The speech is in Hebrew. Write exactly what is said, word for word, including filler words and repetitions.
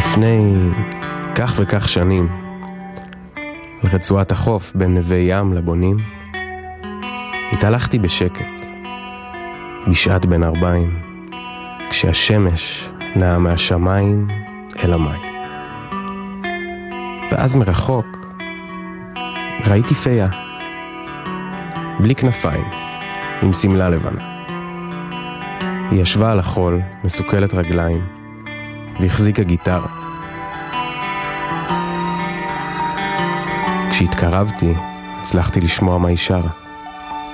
לפני כך וכך שנים, על רצועת החוף בין נווה ים לבונים, התהלכתי בשקט, בשעת בין ארבעים, כשהשמש נעה מהשמיים אל המים. ואז מרחוק ראיתי פיה, בלי כנפיים, עם סמלה לבנה. היא ישבה על החול, מסוכלת רגליים, והחזיקה גיטרה. כשהתקרבתי, הצלחתי לשמוע מה היא שרה.